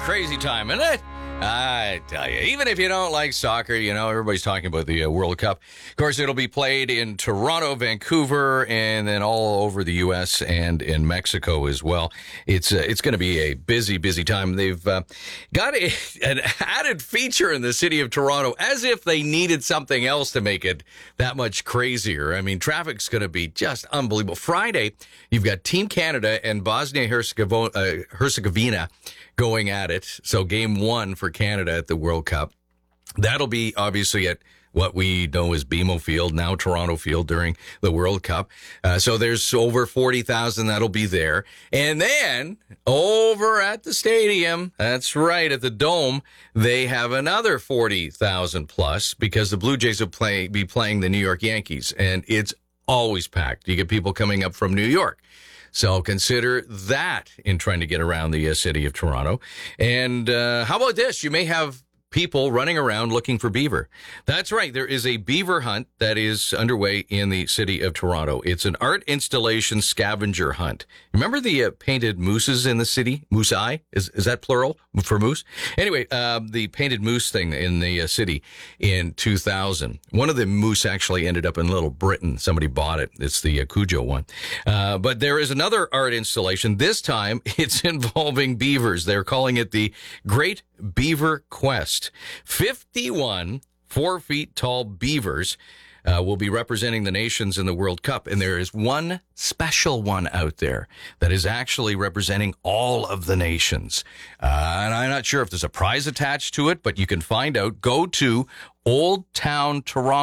crazy time, isn't it? I tell you, even if you don't like soccer, you know, everybody's talking about the World Cup. Of course, it'll be played in Toronto, Vancouver, and then all over the U.S. and in Mexico as well. It's going to be a busy, busy time. They've got an added feature in the city of Toronto, as if they needed something else to make it that much crazier. I mean, traffic's going to be just unbelievable. Friday, you've got Team Canada and Bosnia-Herzegovina going at it. So game one for Canada at the World Cup. That'll be obviously at what we know as BMO Field, now Toronto Field, during the World Cup. So there's over 40,000 that'll be there. And then over at the stadium, that's right, at the Dome, they have another 40,000 plus because the Blue Jays will be playing the New York Yankees. And it's always packed. You get people coming up from New York. So consider that in trying to get around the city of Toronto. And how about this? You may have people running around looking for beaver. That's right. There is a beaver hunt that is underway in the city of Toronto. It's an art installation scavenger hunt. Remember the painted mooses in the city? Moose eye? Is that plural for moose? Anyway, the painted moose thing in the city in 2000. One of the moose actually ended up in Little Britain. Somebody bought it. It's the Cujo one. But there is another art installation. This time it's involving beavers. They're calling it the Great Beaver Quest. 51 4-feet-tall beavers will be representing the nations in the World Cup. And there is one special one out there that is actually representing all of the nations. And I'm not sure if there's a prize attached to it, but you can find out. Go to Old Town Toronto.